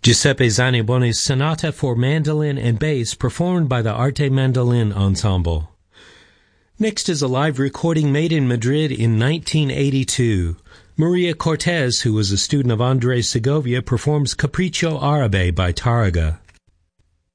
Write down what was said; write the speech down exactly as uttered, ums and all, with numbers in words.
Giuseppe Zanibone's Sonata for Mandolin and Bass, performed by the Arte Mandolin Ensemble. Next is a live recording made in Madrid in nineteen eighty-two. Maria Cortez, who was a student of Andres Segovia, performs Capriccio Arabe by Tárrega.